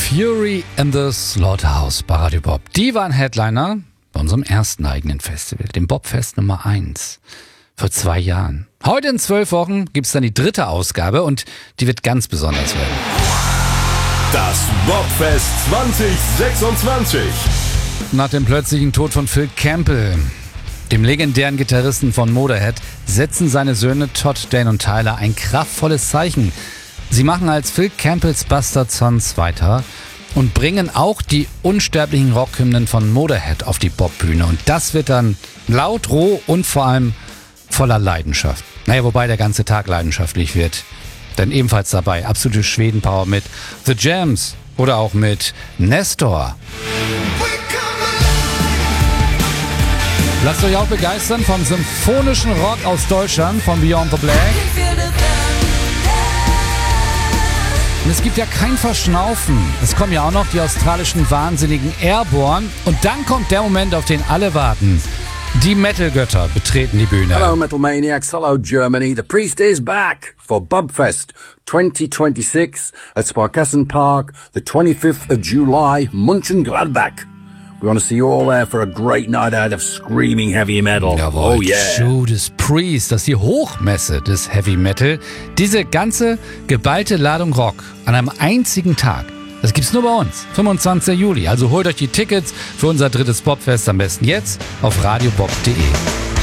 Fury in the Slaughterhouse bei Radio Bob. Die waren Headliner bei unserem ersten eigenen Festival, dem Bobfest Nummer 1. Vor 2 Jahren. Heute in 12 Wochen gibt's dann die 3. Ausgabe und die wird ganz besonders werden. Das Bobfest 2026. Nach dem plötzlichen Tod von Phil Campbell, dem legendären Gitarristen von Motorhead, setzen seine Söhne Todd, Dane und Tyler ein kraftvolles Zeichen. Sie machen als Phil Campbells Bastard Sons weiter und bringen auch die unsterblichen Rockhymnen von Motorhead auf die Bobbühne. Und das wird dann laut, roh und vor allem voller Leidenschaft. Naja, wobei der ganze Tag leidenschaftlich wird. Denn ebenfalls dabei absolute Schwedenpower mit The Jams oder auch mit Nestor. Lasst euch auch begeistern vom symphonischen Rock aus Deutschland, von Beyond the Black. Und es gibt ja kein Verschnaufen. Es kommen ja auch noch die australischen Wahnsinnigen Airborne. Und dann kommt der Moment, auf den alle warten. Die Metal-Götter betreten die Bühne. Hello Metal Maniacs, hello Germany. The Priest is back for Bobfest 2026 at Sparkassen Park, the 25th of July, Mönchengladbach. We want to see you all there for a great night out of screaming heavy metal. Jawohl, Oh yeah. Judas Priest, das ist die Hochmesse des Heavy Metal. Diese ganze geballte Ladung Rock an einem einzigen Tag. Das gibt's nur bei uns, 25. Juli. Also holt euch die Tickets für unser 3. Bobfest am besten jetzt auf radiobob.de.